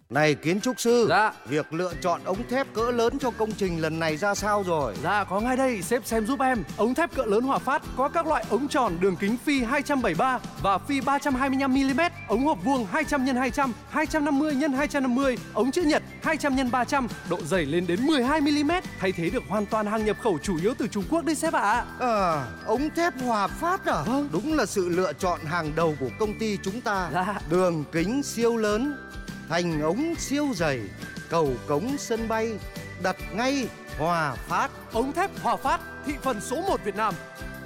Này kiến trúc sư, Dạ. việc lựa chọn ống thép cỡ lớn cho công trình lần này ra sao rồi? Dạ có ngay đây, sếp xem giúp em. Ống thép cỡ lớn Hòa Phát có các loại ống tròn đường kính phi 273 và phi 325 mm, ống hộp vuông 200 x 200, 250 x 250, ống chữ nhật 200 x 300, độ dày lên đến 12 mm, thay thế được hoàn toàn hàng nhập khẩu chủ yếu từ Trung Quốc đấy sếp ạ. Ống thép Hòa Phát à? Vâng. Đúng là sự lựa chọn hàng đầu của công ty chúng ta. Dạ. Đường kính siêu lớn, thành ống siêu dày, cầu cống sân bay, đặt ngay Hòa Phát. Ống thép Hòa Phát, thị phần số 1 Việt Nam.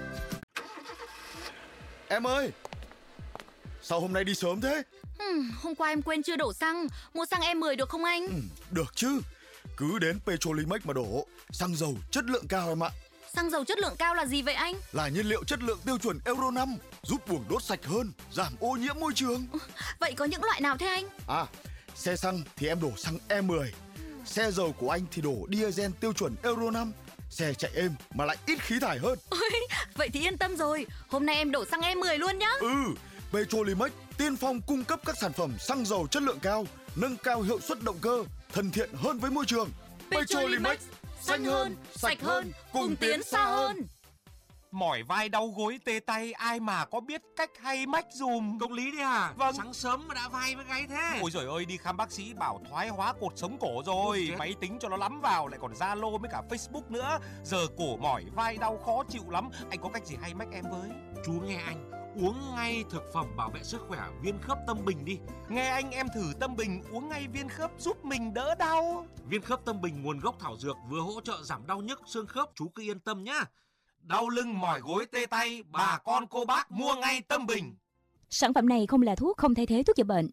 Em ơi, sao hôm nay đi sớm thế? Hôm qua em quên chưa đổ xăng. Mua xăng E10 được không anh? Được chứ, cứ đến Petrolimex mà đổ. Xăng dầu chất lượng cao em ạ. Xăng dầu chất lượng cao là gì vậy anh? Là nhiên liệu chất lượng tiêu chuẩn Euro 5, giúp buồng đốt sạch hơn, giảm ô nhiễm môi trường. Vậy có những loại nào thế anh? Xe xăng thì em đổ xăng E10. Xe dầu của anh thì đổ diesel tiêu chuẩn Euro 5. Xe chạy êm mà lại ít khí thải hơn. Ôi, vậy thì yên tâm rồi. Hôm nay em đổ xăng E10 luôn nhá. Petrolimex tiên phong cung cấp các sản phẩm xăng dầu chất lượng cao, nâng cao hiệu suất động cơ, thân thiện hơn với môi trường. Petrolimex, xanh hơn, sạch hơn, cùng tiến xa hơn. Mỏi vai đau gối tê tay, ai mà có biết cách hay mách dùm. Công lý đấy à? Vâng. Sáng sớm mà đã vai với gáy thế. Ôi giời ơi, đi khám bác sĩ bảo thoái hóa cột sống cổ rồi. Máy tính cho nó lắm vào, lại còn Zalo với cả Facebook nữa. Giờ cổ mỏi vai đau khó chịu lắm. Anh có cách gì hay mách em với? Chú nghe anh, uống ngay thực phẩm bảo vệ sức khỏe viên khớp Tâm Bình đi. Nghe anh, em thử Tâm Bình uống ngay viên khớp giúp mình đỡ đau. Viên khớp Tâm Bình nguồn gốc thảo dược, vừa hỗ trợ giảm đau nhức xương khớp, chú cứ yên tâm nhá. Đau lưng mỏi gối tê tay, bà con cô bác mua ngay Tâm Bình. Sản phẩm này không là thuốc, không thay thế thuốc chữa bệnh.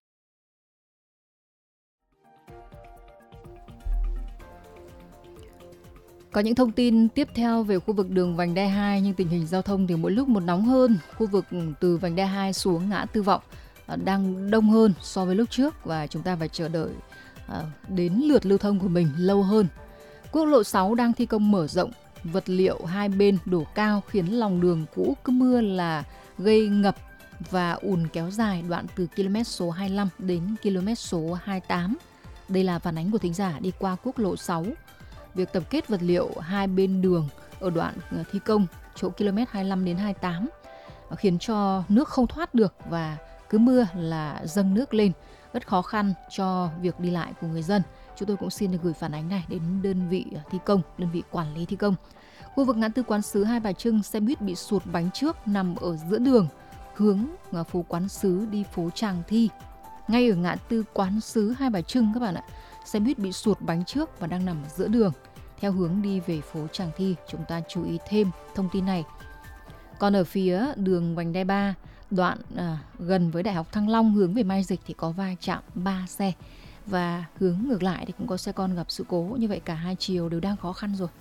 Có những thông tin tiếp theo về khu vực đường vành đai 2, nhưng tình hình giao thông thì mỗi lúc một nóng hơn. Khu vực từ vành đai 2 xuống ngã Tư Vọng đang đông hơn so với lúc trước và chúng ta phải chờ đợi đến lượt lưu thông của mình lâu hơn. Quốc lộ 6 đang thi công mở rộng, vật liệu hai bên đổ cao khiến lòng đường cũ cứ mưa là gây ngập và ùn kéo dài đoạn từ km số 25 đến km số 28. Đây là phản ánh của thính giả đi qua quốc lộ 6. Việc tập kết vật liệu hai bên đường ở đoạn thi công chỗ km 25 đến 28 khiến cho nước không thoát được và cứ mưa là dâng nước lên, rất khó khăn cho việc đi lại của người dân. Chúng tôi cũng xin được gửi phản ánh này đến đơn vị thi công, đơn vị quản lý thi công. Khu vực ngã tư Quán Sứ Hai Bà Trưng, xe buýt bị sụt bánh trước nằm ở giữa đường, hướng phố Quán Sứ đi phố Tràng Thi. Ngay ở ngã tư Quán Sứ Hai Bà Trưng các bạn ạ, xe buýt bị sụt bánh trước và đang nằm ở giữa đường, theo hướng đi về phố Tràng Thi. Chúng ta chú ý thêm thông tin này. Còn ở phía đường vành đai 3, đoạn gần với Đại học Thăng Long hướng về Mai Dịch thì có va chạm 3 xe. Và hướng ngược lại thì cũng có xe con gặp sự cố. Như vậy cả hai chiều đều đang khó khăn rồi.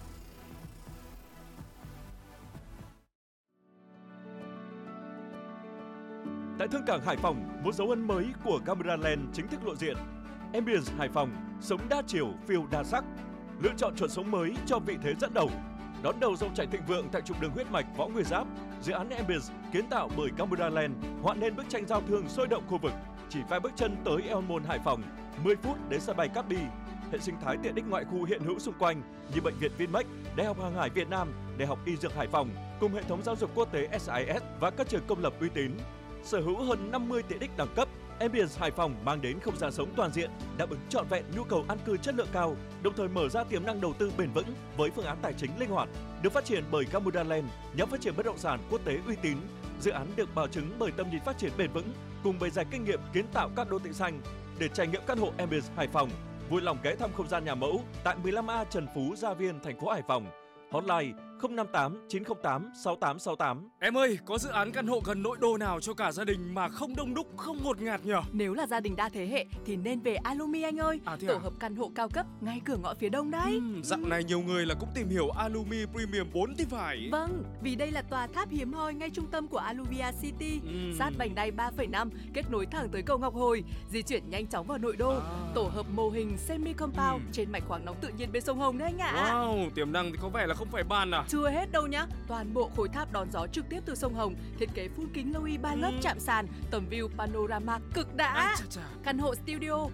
Tại Thương cảng Hải Phòng, một dấu ấn mới của Cameraland chính thức lộ diện. Ambience Hải Phòng, sống đa chiều, phiêu đa sắc. Lựa chọn chuẩn sống mới cho vị thế dẫn đầu. Đón đầu dòng chảy thịnh vượng tại trục đường huyết mạch Võ Nguyên Giáp. Dự án Ambience kiến tạo bởi Cameraland họa nên bức tranh giao thương sôi động khu vực. Chỉ vài bước chân tới El Môn Hải Phòng, 10 phút đến sân bay Cát Bi. Hệ sinh thái tiện ích ngoại khu hiện hữu xung quanh như bệnh viện Vinmec, Đại học Hàng hải Việt Nam, Đại học Y Dược Hải Phòng cùng hệ thống giáo dục quốc tế SIS và các trường công lập uy tín. Sở hữu hơn 50 tiện ích đẳng cấp, Ambience Hải Phòng mang đến không gian sống toàn diện, đáp ứng trọn vẹn nhu cầu an cư chất lượng cao, đồng thời mở ra tiềm năng đầu tư bền vững với phương án tài chính linh hoạt. Được phát triển bởi Camuraland, nhóm phát triển bất động sản quốc tế uy tín. Dự án được bảo chứng bởi tầm nhìn phát triển bền vững cùng bề dày kinh nghiệm kiến tạo các đô thị xanh. Để trải nghiệm căn hộ Ambience Hải Phòng, vui lòng ghé thăm không gian nhà mẫu tại 15A Trần Phú, Gia Viên, thành phố Hải Phòng. Hotline 058 908 6868. Em ơi, có dự án căn hộ gần nội đô nào cho cả gia đình mà không đông đúc, không ngột ngạt nhỉ? Nếu là gia đình đa thế hệ thì nên về Alumi anh ơi. Tổ hợp căn hộ cao cấp ngay cửa ngõ phía đông đấy. Dạo này nhiều người là cũng tìm hiểu Alumi Premium 4 thì phải. Vâng, vì đây là tòa tháp hiếm hoi ngay trung tâm của Aluvia City, sát vành đai 3,5, kết nối thẳng tới cầu Ngọc Hồi, di chuyển nhanh chóng vào nội đô. Tổ hợp mô hình semi compound trên mạch khoáng nóng tự nhiên bên sông Hồng đấy anh ạ. Wow, tiềm năng thì có vẻ là không phải bàn à? Chưa hết đâu nhá, toàn bộ khối tháp đón gió trực tiếp từ sông Hồng, thiết kế phun kính Loui 3 lớp chạm sàn, tầm view panorama cực đã. Căn hộ studio